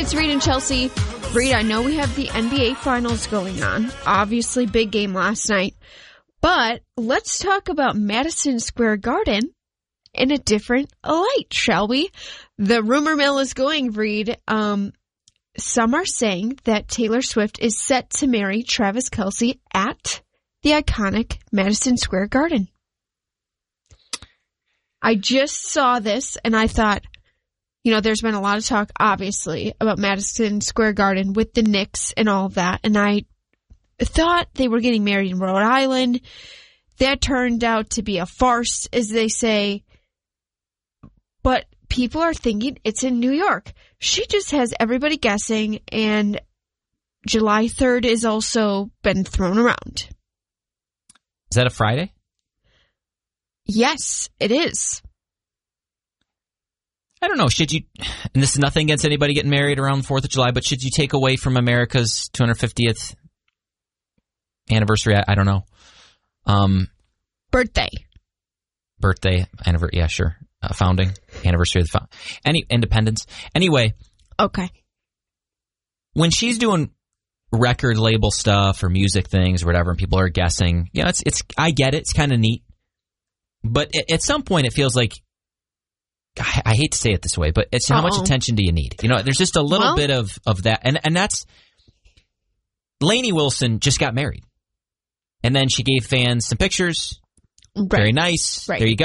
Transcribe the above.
It's Reed and Chelsea. Reed, I know we have the NBA Finals going on. Obviously, big game last night. But let's talk about Madison Square Garden in a different light, shall we? The rumor mill is going, Reed. Some are saying that Taylor Swift is set to marry Travis Kelce at the iconic Madison Square Garden. I just saw this and I thought, you know, there's been a lot of talk, obviously, about Madison Square Garden with the Knicks and all of that. And I thought they were getting married in Rhode Island. That turned out to be a farce, as they say. But people are thinking it's in New York. She just has everybody guessing, and July 3rd is also been thrown around. Is that a Friday? Yes, it is. I don't know. Should you, and this is nothing against anybody getting married around the 4th of July, but should you take away from America's 250th anniversary? I don't know. Birthday, anniversary, yeah, sure. Founding, anniversary of the independence. Anyway. Okay. When she's doing record label stuff or music things or whatever, and people are guessing, yeah, it's I get it. It's kind of neat. But at some point, it feels like, I hate to say it this way, but it's how much attention do you need? You know, there's just a little bit of that. And that's, Lainey Wilson just got married. And then she gave fans some pictures. Right. Very nice. Right. There you go.